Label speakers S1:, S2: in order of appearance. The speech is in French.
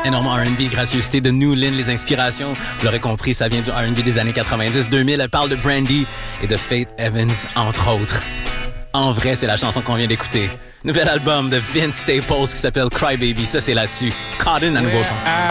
S1: Énorme R&B, gracieuseté de New Lynn, les inspirations. Vous l'aurez compris, ça vient du R&B des années 90-2000. Elle parle de Brandy et de Faith Evans, entre autres. En vrai, c'est la chanson qu'on vient d'écouter. Nouvel album de Vince Staples qui s'appelle Cry Baby. Ça, c'est là-dessus. Cotton, un nouveau son.
S2: I